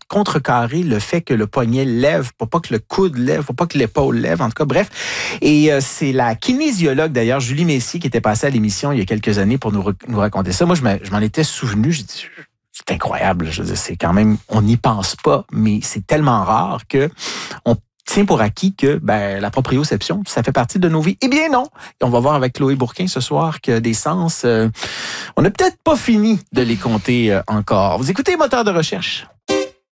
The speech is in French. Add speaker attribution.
Speaker 1: contrecarrer le fait que le poignet lève, pour pas que le coude lève, pour pas que l'épaule lève, en tout cas, bref. Et c'est la kinésiologue, d'ailleurs, Julie Messier, qui était passée à l'émission il y a quelques années pour nous raconter ça. Moi, je m'en étais souvenu, j'ai dit, c'est incroyable, je veux dire, c'est quand même, on n'y pense pas, mais c'est tellement rare que on tient pour acquis que la proprioception, ça fait partie de nos vies. Eh bien non! Et on va voir avec Chloé Bourquin ce soir que des sens, on n'a peut-être pas fini de les compter encore. Vous écoutez Moteur de recherche.